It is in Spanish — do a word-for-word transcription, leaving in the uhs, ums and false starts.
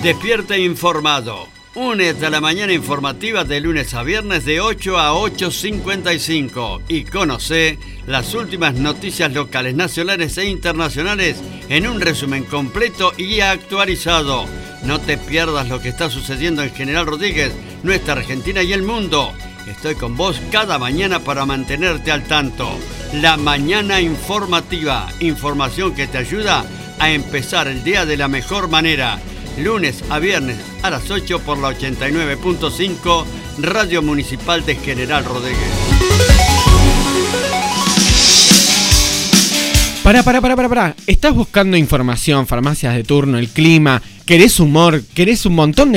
Despierta informado. Únete a la mañana informativa de lunes a viernes de ocho a ocho cincuenta y cinco y conoce las últimas noticias locales, nacionales e internacionales en un resumen completo y actualizado. No te pierdas lo que está sucediendo en General Rodríguez, nuestra Argentina y el mundo. Estoy con vos cada mañana para mantenerte al tanto. La mañana informativa, información que te ayuda a empezar el día de la mejor manera. Lunes a viernes a las ocho por la ochenta y nueve punto cinco, Radio Municipal de General Rodríguez. Pará, pará, pará, pará, pará. ¿Estás buscando información, farmacias de turno, el clima? ¿Querés humor? ¿Querés un montón de